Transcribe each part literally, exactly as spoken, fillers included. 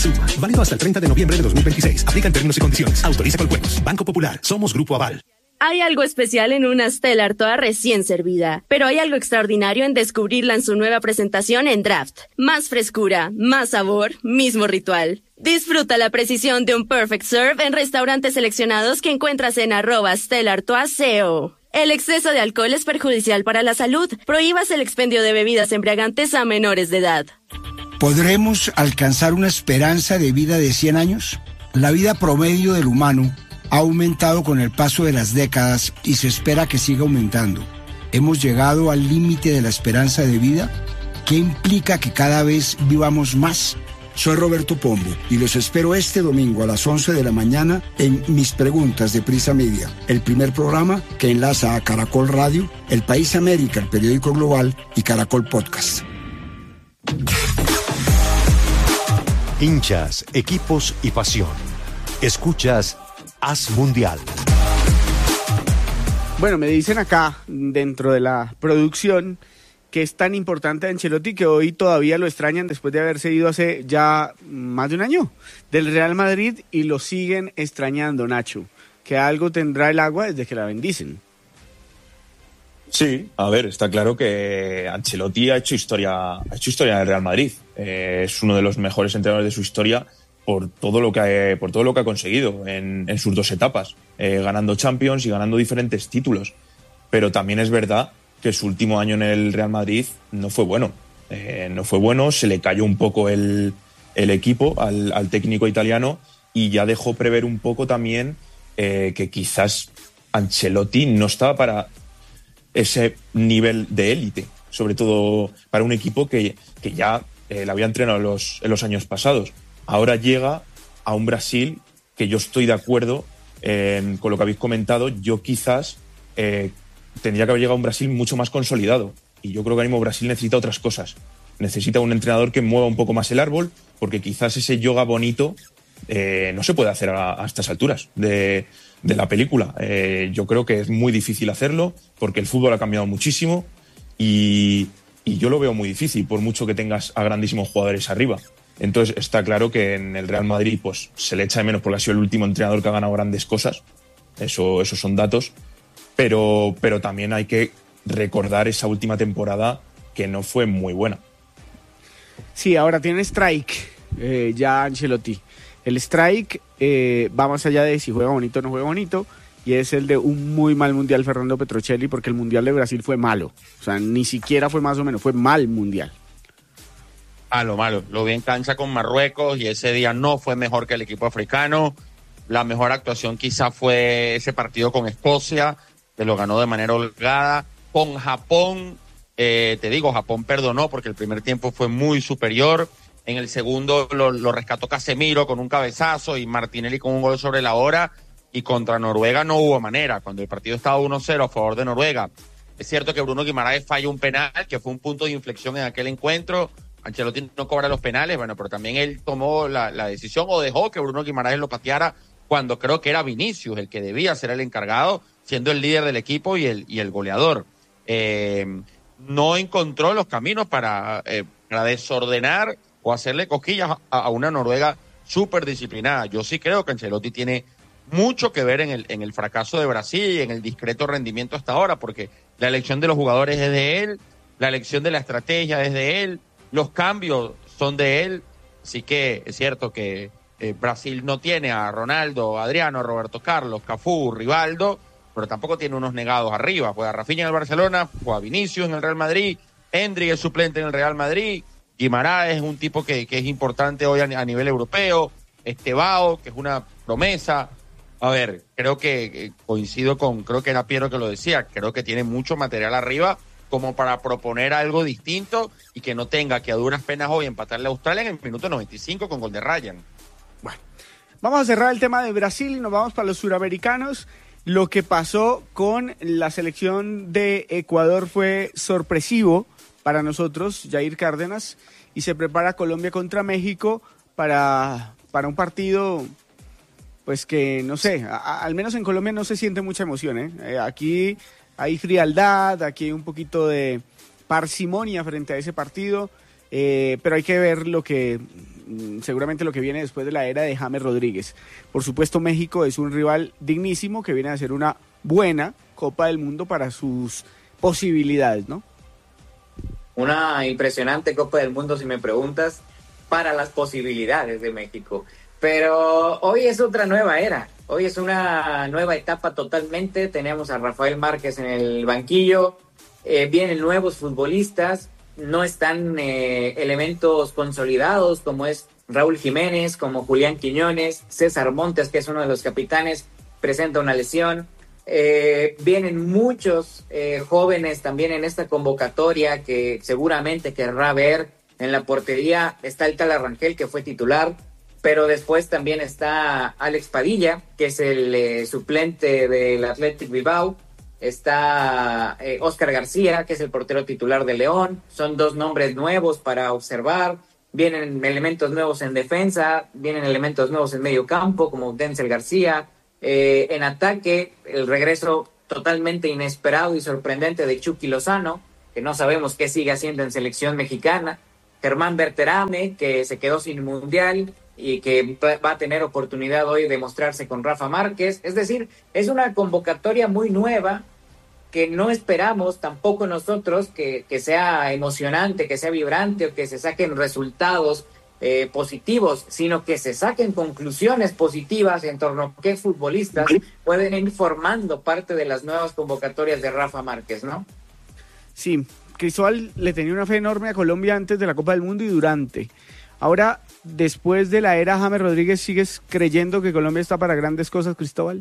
Suma. Válido hasta el treinta de noviembre de dos mil veintiséis. Aplican términos y condiciones. Autoriza con juegos. Banco Popular. Somos Grupo Aval. Hay algo especial en una Stella Artois recién servida, pero hay algo extraordinario en descubrirla en su nueva presentación en Draft. Más frescura, más sabor, mismo ritual. Disfruta la precisión de un Perfect Serve en restaurantes seleccionados que encuentras en arroba Stella Artois C O. El exceso de alcohol es perjudicial para la salud. Prohíbas el expendio de bebidas embriagantes a menores de edad. ¿Podremos alcanzar una esperanza de vida de cien años? La vida promedio del humano ha aumentado con el paso de las décadas y se espera que siga aumentando. ¿Hemos llegado al límite de la esperanza de vida? ¿Qué implica que cada vez vivamos más? Soy Roberto Pombo y los espero este domingo a las once de la mañana en Mis Preguntas de Prisa Media, el primer programa que enlaza a Caracol Radio, El País América, el periódico global, y Caracol Podcast. Hinchas, equipos y pasión. Escuchas Haz Mundial. Bueno, me dicen acá, dentro de la producción, que es tan importante a Ancelotti que hoy todavía lo extrañan después de haberse ido hace ya más de un año del Real Madrid y lo siguen extrañando, Nacho. Que algo tendrá el agua desde que la bendicen. Sí, a ver, está claro que Ancelotti ha hecho historia, ha hecho historia en el Real Madrid. Eh, es uno de los mejores entrenadores de su historia por todo lo que ha, por todo lo que ha conseguido en, en sus dos etapas, eh, ganando Champions y ganando diferentes títulos. Pero también es verdad que su último año en el Real Madrid no fue bueno. Eh, no fue bueno, se le cayó un poco el, el equipo al, al técnico italiano y ya dejó prever un poco también eh, que quizás Ancelotti no estaba para ese nivel de élite, sobre todo para un equipo que, que ya eh, le había entrenado en los, en los años pasados. Ahora llega a un Brasil que yo estoy de acuerdo eh, con lo que habéis comentado. Yo quizás eh, tendría que haber llegado a un Brasil mucho más consolidado. Y yo creo que ahora mismo Brasil necesita otras cosas. Necesita un entrenador que mueva un poco más el árbol, porque quizás ese yoga bonito eh, no se puede hacer a, a estas alturas de, de la película. Eh, yo creo que es muy difícil hacerlo, porque el fútbol ha cambiado muchísimo y, y yo lo veo muy difícil, por mucho que tengas a grandísimos jugadores arriba. Entonces está claro que en el Real Madrid pues se le echa de menos porque ha sido el último entrenador que ha ganado grandes cosas. Eso, esos son datos. Pero, pero también hay que recordar esa última temporada que no fue muy buena. Sí, ahora tiene strike eh, ya Ancelotti. El strike eh, va más allá de si juega bonito o no juega bonito, y es el de un muy mal mundial Fernando Petrocelli, porque el mundial de Brasil fue malo. O sea, ni siquiera fue más o menos, fue mal mundial. Malo, malo. Lo vi en cancha con Marruecos y ese día no fue mejor que el equipo africano. La mejor actuación quizá fue ese partido con Escocia, que lo ganó de manera holgada. Con Japón, eh, te digo, Japón perdonó porque el primer tiempo fue muy superior. En el segundo lo, lo rescató Casemiro con un cabezazo y Martinelli con un gol sobre la hora. Y contra Noruega no hubo manera, cuando el partido estaba uno cero a favor de Noruega. Es cierto que Bruno Guimaraes falló un penal, que fue un punto de inflexión en aquel encuentro. Ancelotti no cobra los penales, bueno, pero también él tomó la, la decisión o dejó que Bruno Guimaraes lo pateara cuando creo que era Vinicius el que debía ser el encargado, siendo el líder del equipo y el, y el goleador. Eh, no encontró los caminos para, eh, para desordenar o hacerle cosquillas a, a una Noruega súper disciplinada. Yo sí creo que Ancelotti tiene mucho que ver en el, en el fracaso de Brasil y en el discreto rendimiento hasta ahora, porque la elección de los jugadores es de él, la elección de la estrategia es de él, los cambios son de él, así que es cierto que eh, Brasil no tiene a Ronaldo, Adriano, Roberto Carlos, Cafú, Rivaldo, pero tampoco tiene unos negados arriba. Juega Rafinha en el Barcelona, juega Vinicius en el Real Madrid, Endrick es suplente en el Real Madrid, Guimaraes es un tipo que, que es importante hoy a, a nivel europeo, Estevao, que es una promesa. A ver, creo que eh, coincido con, creo que era Piero que lo decía, creo que tiene mucho material arriba como para proponer algo distinto y que no tenga que a duras penas hoy empatarle a Australia en el minuto noventa y cinco con gol de Ryan. Bueno, vamos a cerrar el tema de Brasil y nos vamos para los suramericanos. Lo que pasó con la selección de Ecuador fue sorpresivo para nosotros, Jair Cárdenas, y se prepara Colombia contra México para, para un partido, pues que no sé, a, a, al menos en Colombia no se siente mucha emoción, ¿eh? Eh, aquí hay frialdad, aquí hay un poquito de parsimonia frente a ese partido, eh, pero hay que ver lo que mm, seguramente lo que viene después de la era de James Rodríguez. Por supuesto, México es un rival dignísimo que viene a ser una buena Copa del Mundo para sus posibilidades, ¿no? Una impresionante Copa del Mundo, si me preguntas, para las posibilidades de México. Pero hoy es otra nueva era, hoy es una nueva etapa totalmente. Tenemos a Rafael Márquez en el banquillo, eh, vienen nuevos futbolistas, no están eh, elementos consolidados como es Raúl Jiménez, como Julián Quiñones, César Montes, que es uno de los capitanes, presenta una lesión. Eh, vienen muchos eh, jóvenes también en esta convocatoria que seguramente querrá ver. En la portería está el Tala Rangel, que fue titular, pero después también está Alex Padilla, que es el eh, suplente del Athletic Bilbao. Está eh, Óscar García, que es el portero titular de León. Son dos nombres nuevos para observar. Vienen elementos nuevos en defensa, vienen elementos nuevos en medio campo, como Denzel García. Eh, en ataque, el regreso totalmente inesperado y sorprendente de Chucky Lozano, que no sabemos qué sigue haciendo en selección mexicana. Germán Berterame, que se quedó sin mundial y que va a tener oportunidad hoy de mostrarse con Rafa Márquez. Es decir, es una convocatoria muy nueva que no esperamos tampoco nosotros que, que sea emocionante, que sea vibrante o que se saquen resultados Eh, positivos, sino que se saquen conclusiones positivas en torno a qué futbolistas pueden ir formando parte de las nuevas convocatorias de Rafa Márquez, ¿no? Sí, Cristóbal le tenía una fe enorme a Colombia antes de la Copa del Mundo y durante. Ahora, después de la era James Rodríguez, ¿sigues creyendo que Colombia está para grandes cosas, Cristóbal?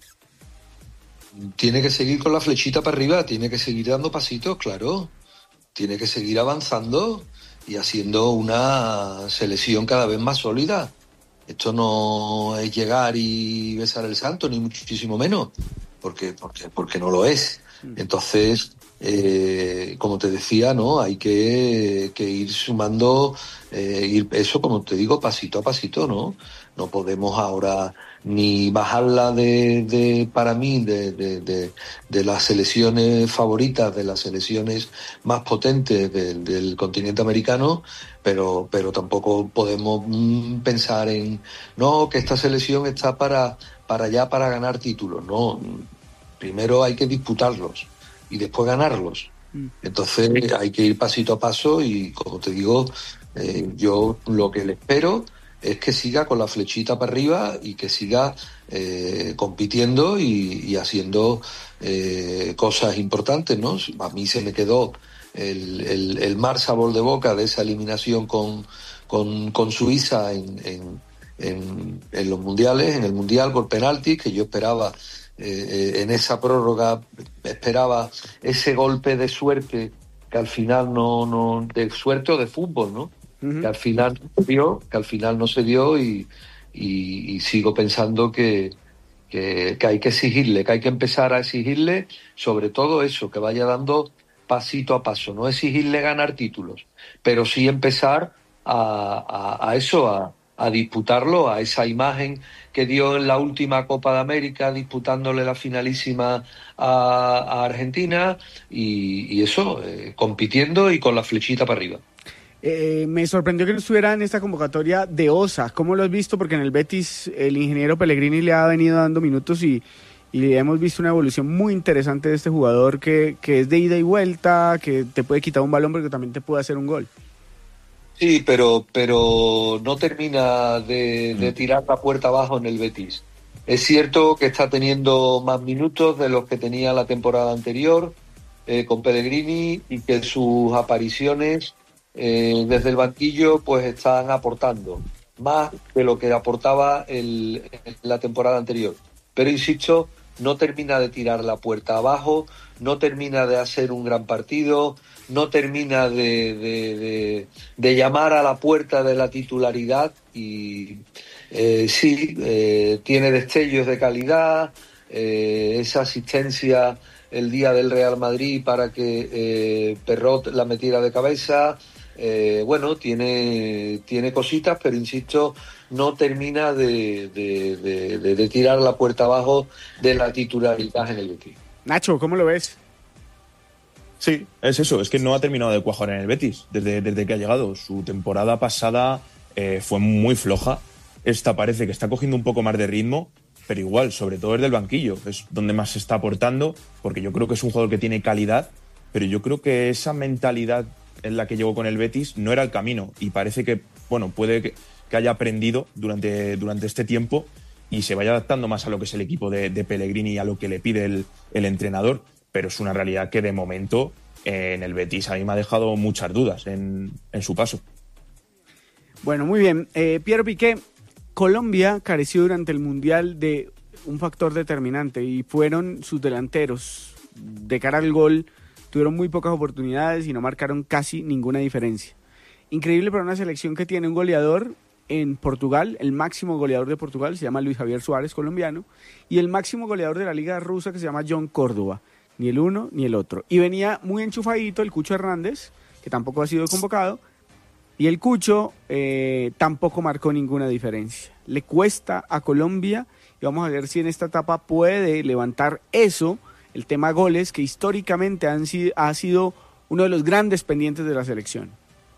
Tiene que seguir con la flechita para arriba, tiene que seguir dando pasitos, claro. Tiene que seguir avanzando y haciendo una selección cada vez más sólida. Esto no es llegar y besar el santo, ni muchísimo menos, porque, porque, porque no lo es. Entonces, eh, como te decía, ¿no? Hay que, que ir sumando, eh, ir eso, como te digo, pasito a pasito, ¿no? No podemos ahora ni bajarla de, de para mí, de, de, de, de las selecciones favoritas, de las selecciones más potentes del, del continente americano, pero, pero tampoco podemos mm, pensar en, no, que esta selección está para, para ya para ganar títulos, no. Primero hay que disputarlos y después ganarlos. Entonces hay que ir pasito a paso y, como te digo, eh, yo lo que le espero es que siga con la flechita para arriba y que siga eh, compitiendo y, y haciendo eh, cosas importantes, ¿no? A mí se me quedó el, el, el mal sabor de boca de esa eliminación con, con, con Suiza en, en, en, en los mundiales, en el mundial por penaltis, que yo esperaba eh, en esa prórroga, esperaba ese golpe de suerte que al final no, no de suerte o de fútbol, ¿no? Uh-huh. Que al final no se dio, que al final no se dio y, y, y sigo pensando que, que, que hay que exigirle, que hay que empezar a exigirle sobre todo eso, que vaya dando pasito a paso, no exigirle ganar títulos, pero sí empezar a, a, a eso, a, a disputarlo, a esa imagen que dio en la última Copa de América, disputándole la finalísima a, a Argentina y, y eso, eh, compitiendo y con la flechita para arriba. Eh, me sorprendió que no estuviera en esta convocatoria de Osa. ¿Cómo lo has visto? Porque en el Betis el ingeniero Pellegrini le ha venido dando minutos y, y hemos visto una evolución muy interesante de este jugador que, que es de ida y vuelta, que te puede quitar un balón pero que también te puede hacer un gol. Sí, pero, pero no termina de, de tirar la puerta abajo en el Betis. Es cierto que está teniendo más minutos de los que tenía la temporada anterior eh, con Pellegrini y que sus apariciones Eh, desde el banquillo pues están aportando más de lo que aportaba el, la temporada anterior, pero insisto, no termina de tirar la puerta abajo, no termina de hacer un gran partido, no termina de, de, de, de llamar a la puerta de la titularidad y eh, sí, eh, tiene destellos de calidad, eh, esa asistencia el día del Real Madrid para que eh, Perrot la metiera de cabeza. Eh, bueno, tiene, tiene cositas, pero insisto, no termina de, de, de, de, de tirar la puerta abajo de la titularidad en el Betis. Nacho, ¿cómo lo ves? Sí, es eso, es que no ha terminado de cuajar en el Betis desde, desde que ha llegado. Su temporada pasada eh, fue muy floja. Esta parece que está cogiendo un poco más de ritmo, pero igual, sobre todo desde el banquillo, es donde más se está aportando, porque yo creo que es un jugador que tiene calidad, pero yo creo que esa mentalidad en la que llegó con el Betis no era el camino, y parece que, bueno, puede que, que haya aprendido durante, durante este tiempo y se vaya adaptando más a lo que es el equipo de, de Pellegrini y a lo que le pide el, el entrenador, pero es una realidad que de momento eh, en el Betis a mí me ha dejado muchas dudas en, en su paso. Bueno, muy bien. Eh, Piero Piqué, Colombia careció durante el Mundial de un factor determinante y fueron sus delanteros. De cara al gol, tuvieron muy pocas oportunidades y no marcaron casi ninguna diferencia. Increíble para una selección que tiene un goleador en Portugal, el máximo goleador de Portugal se llama Luis Javier Suárez, colombiano, y el máximo goleador de la Liga Rusa que se llama John Córdoba. Ni el uno ni el otro. Y venía muy enchufadito el Cucho Hernández, que tampoco ha sido convocado, y el Cucho eh, tampoco marcó ninguna diferencia. Le cuesta a Colombia y vamos a ver si en esta etapa puede levantar eso, el tema goles, que históricamente han sido, ha sido uno de los grandes pendientes de la selección.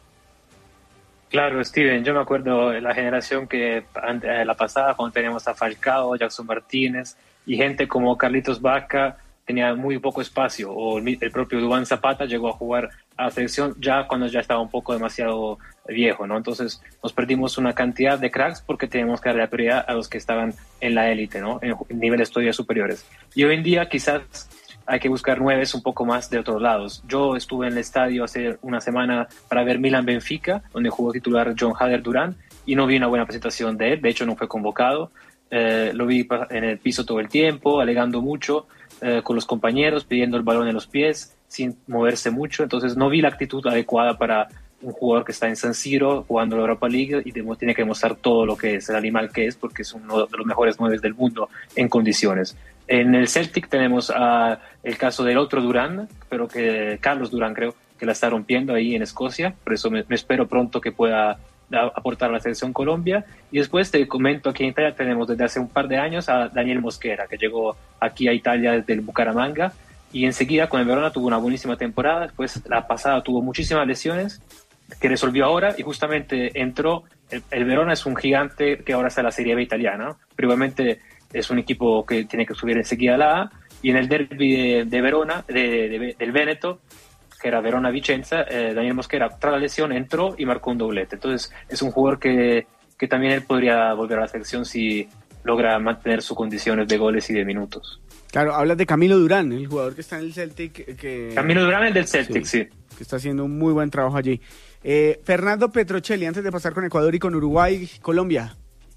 Claro, Steven, yo me acuerdo de la generación que antes, la pasada, cuando teníamos a Falcao, Jackson Martínez y gente como Carlitos Vaca, tenía muy poco espacio, o el propio Duván Zapata llegó a jugar a la selección ya cuando ya estaba un poco demasiado viejo, ¿no? Entonces nos perdimos una cantidad de cracks porque teníamos que darle la prioridad a los que estaban en la élite, ¿no? En niveles todavía superiores. Y hoy en día quizás hay que buscar nueves un poco más de otros lados. Yo estuve en el estadio hace una semana para ver Milan-Benfica, donde jugó titular John Hader Durán, y no vi una buena presentación de él, de hecho no fue convocado. Eh, lo vi en el piso todo el tiempo, alegando mucho, Eh, con los compañeros, pidiendo el balón en los pies, sin moverse mucho. Entonces no vi la actitud adecuada para un jugador que está en San Siro jugando la Europa League y de, tiene que mostrar todo lo que es, el animal que es, porque es uno de los mejores nueve del mundo en condiciones. En el Celtic tenemos uh, el caso del otro Durán, pero que Carlos Durán creo que la está rompiendo ahí en Escocia, por eso me, me espero pronto que pueda aportar a la selección Colombia. Y después te comento, aquí en Italia tenemos desde hace un par de años a Daniel Mosquera, que llegó aquí a Italia desde el Bucaramanga y enseguida con el Verona tuvo una buenísima temporada. Después la pasada tuvo muchísimas lesiones que resolvió ahora y justamente entró. El, el Verona es un gigante que ahora está en la Serie B italiana, ¿no? Pero igualmente es un equipo que tiene que subir enseguida a la A, y en el derby de, de Verona, de, de, del Véneto, que era Verona-Vicenza, eh, Daniel Mosquera, tras la lesión, entró y marcó un doblete. Entonces, es un jugador que, que también él podría volver a la selección si logra mantener sus condiciones de goles y de minutos. Claro, hablas de Camilo Durán, el jugador que está en el Celtic. Que, Camilo Durán, el del Celtic, sí. sí. Que está haciendo un muy buen trabajo allí. Eh, Fernando Petrocelli, antes de pasar con Ecuador y con Uruguay, Colombia.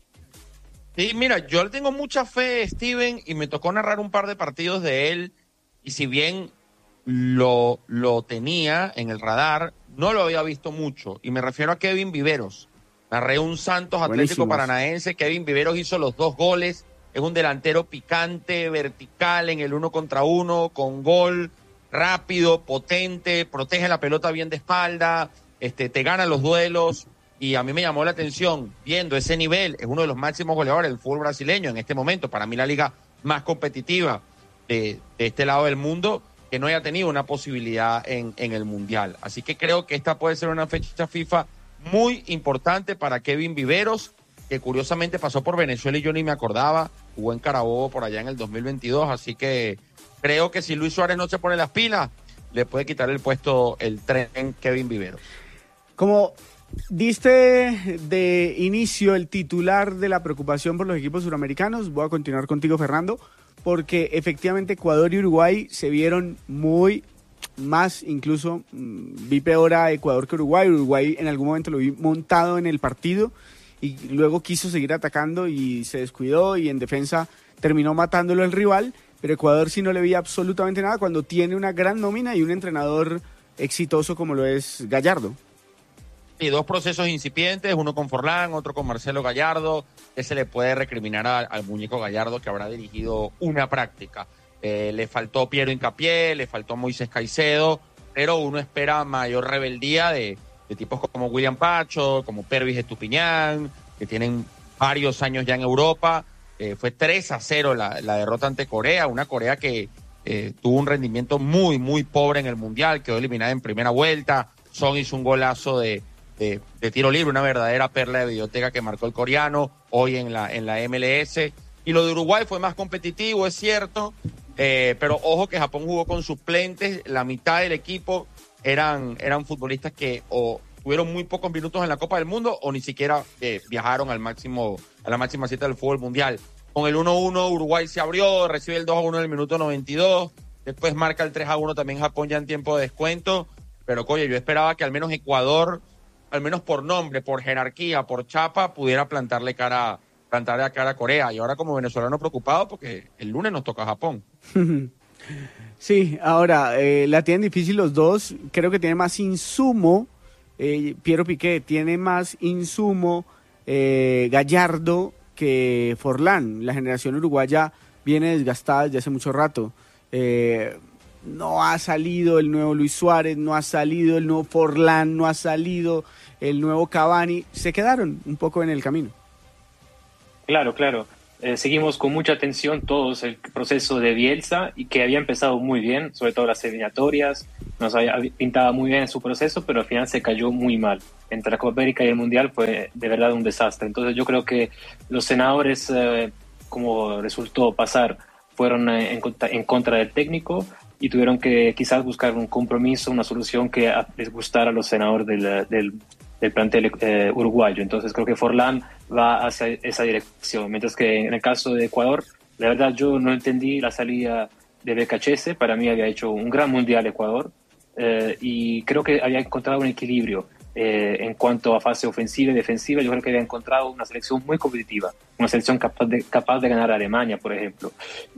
Sí, mira, yo le tengo mucha fe, Steven, y me tocó narrar un par de partidos de él, y si bien Lo, lo tenía en el radar, no lo había visto mucho, y me refiero a Kevin Viveros. Narré un Santos Atlético Paranaense, Kevin Viveros hizo los dos goles, es un delantero picante, vertical en el uno contra uno, con gol, rápido, potente, protege la pelota bien de espalda, este, te gana los duelos, y a mí me llamó la atención, viendo ese nivel, es uno de los máximos goleadores del fútbol brasileño en este momento, para mí la liga más competitiva de, de este lado del mundo, que no haya tenido una posibilidad en, en el Mundial. Así que creo que esta puede ser una fecha FIFA muy importante para Kevin Viveros, que curiosamente pasó por Venezuela y yo ni me acordaba, jugó en Carabobo por allá en el dos mil veintidós, así que creo que si Luis Suárez no se pone las pilas, le puede quitar el puesto el tren Kevin Viveros. Como diste de inicio el titular de la preocupación por los equipos suramericanos, voy a continuar contigo, Fernando, porque efectivamente Ecuador y Uruguay se vieron muy más, incluso vi peor a Ecuador que Uruguay. Uruguay en algún momento lo vi montado en el partido y luego quiso seguir atacando y se descuidó y en defensa terminó matándolo el rival, pero Ecuador sí no le vi absolutamente nada cuando tiene una gran nómina y un entrenador exitoso como lo es Gallardo. Y dos procesos incipientes, uno con Forlán, otro con Marcelo Gallardo, que se le puede recriminar a, al muñeco Gallardo que habrá dirigido una práctica. Eh, le faltó Piero Hincapié, le faltó Moisés Caicedo, pero uno espera mayor rebeldía de, de tipos como William Pacho, como Pervis Estupiñán, que tienen varios años ya en Europa. Eh, fue tres a cero la, la derrota ante Corea, una Corea que eh, tuvo un rendimiento muy, muy pobre en el Mundial, quedó eliminada en primera vuelta. Son hizo un golazo de de, de tiro libre, una verdadera perla de biblioteca que marcó el coreano hoy en la, en la M L S. Y lo de Uruguay fue más competitivo, es cierto, eh, pero ojo que Japón jugó con suplentes, la mitad del equipo eran, eran futbolistas que o tuvieron muy pocos minutos en la Copa del Mundo o ni siquiera eh, viajaron al máximo, a la máxima cita del fútbol mundial. Con el uno uno Uruguay se abrió, recibe el dos a uno en el minuto noventa y dos, después marca el tres a uno también Japón ya en tiempo de descuento, pero oye, yo esperaba que al menos Ecuador, al menos por nombre, por jerarquía, por chapa, pudiera plantarle cara, plantarle cara a Corea, y ahora como venezolano preocupado porque el lunes nos toca Japón. Sí, ahora, eh, la tienen difícil los dos, creo que tiene más insumo, eh, Piero Piqué, tiene más insumo eh, Gallardo que Forlán. La generación uruguaya viene desgastada desde hace mucho rato. Eh, no ha salido el nuevo Luis Suárez, no ha salido el nuevo Forlán, no ha salido el nuevo Cavani. Se quedaron un poco en el camino. Claro, claro. Eh, seguimos con mucha atención todos el proceso de Bielsa, y que había empezado muy bien, sobre todo las eliminatorias, nos había pintaba muy bien en su proceso, pero al final se cayó muy mal. Entre la Copa América y el Mundial fue de verdad un desastre. Entonces yo creo que los senadores, eh, como resultó pasar, fueron en contra, en contra del técnico y tuvieron que quizás buscar un compromiso, una solución que les gustara a los senadores del, del, del plantel eh, uruguayo. Entonces creo que Forlán va hacia esa dirección, mientras que en el caso de Ecuador, la verdad yo no entendí la salida de Becachese. Para mí había hecho un gran mundial Ecuador, eh, y creo que había encontrado un equilibrio eh, en cuanto a fase ofensiva y defensiva. Yo creo que había encontrado una selección muy competitiva, una selección capaz de, capaz de ganar a Alemania, por ejemplo.